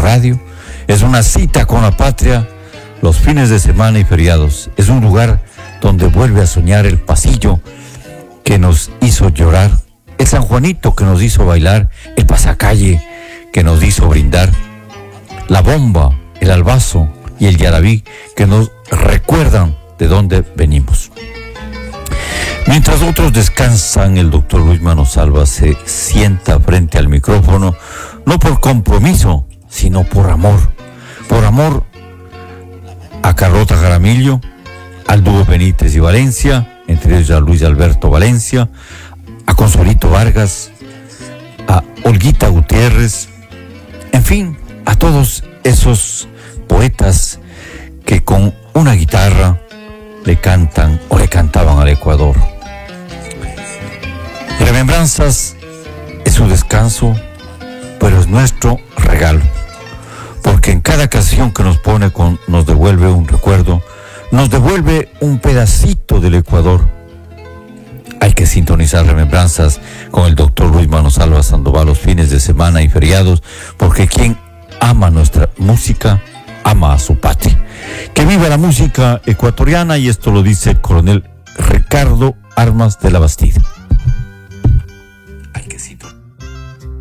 radio. Es una cita con la patria, los fines de semana y feriados. Es un lugar donde vuelve a soñar el pasillo que nos hizo llorar, el San Juanito que nos hizo bailar, el pasacalle que nos hizo brindar, la bomba, el albazo y el yarabí que nos recuerdan de dónde venimos. Mientras otros descansan, el doctor Luis Manosalva se sienta frente al micrófono, no por compromiso, sino por amor. Por amor a Carlota Jaramillo, al dúo Benítez y Valencia, entre ellos a Luis Alberto Valencia, a Consuelito Vargas, a Olguita Gutiérrez, en fin, a todos esos poetas que con una guitarra le cantan o le cantaban al Ecuador. Remembranzas es su descanso, pero es nuestro regalo, porque en cada canción que nos pone nos devuelve un recuerdo, nos devuelve un pedacito del Ecuador. Hay que sintonizar Remembranzas con el doctor Luis Manosalva Sandoval los fines de semana y feriados, porque quien ama nuestra música, ama a su patria. Que viva la música ecuatoriana, y esto lo dice el coronel Ricardo Armas de la Bastida.